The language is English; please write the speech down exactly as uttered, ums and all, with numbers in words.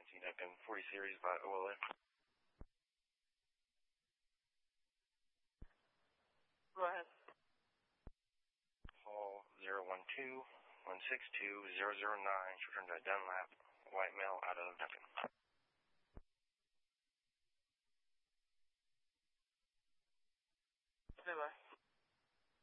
seventeen Neckin, forty series by O L A. Go ahead. Hall zero one two one six two zero zero nine, short term to Dunlap, white male out of Neckin.